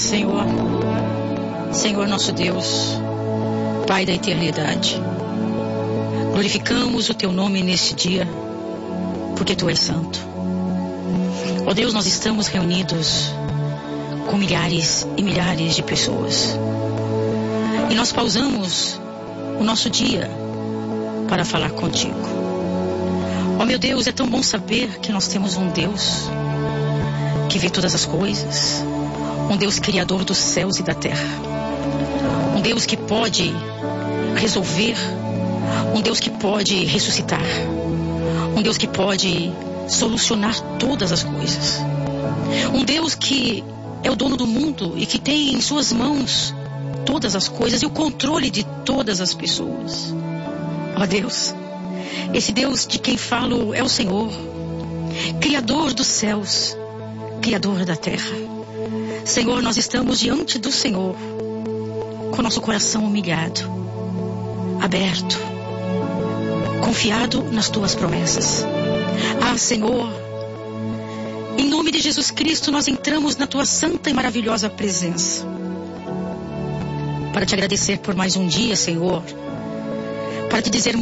Senhor, Senhor nosso Deus, Pai da eternidade, glorificamos o Teu nome neste dia, porque Tu és santo. Ó Deus, nós estamos reunidos com milhares e milhares de pessoas. E nós pausamos o nosso dia para falar contigo. Ó meu Deus, é tão bom saber que nós temos um Deus que vê todas as coisas, um Deus criador dos céus e da terra, um Deus que pode resolver, um Deus que pode ressuscitar, um Deus que pode solucionar todas as coisas, um Deus que é o dono do mundo e que tem em suas mãos todas as coisas e o controle de todas as pessoas. Ó Deus, esse Deus de quem falo é o Senhor, Criador dos céus, Criador da terra. Senhor, nós estamos diante do Senhor, com nosso coração humilhado, aberto, confiado nas Tuas promessas. Ah, Senhor, em nome de Jesus Cristo, nós entramos na Tua santa e maravilhosa presença, para Te agradecer por mais um dia, Senhor, para Te dizer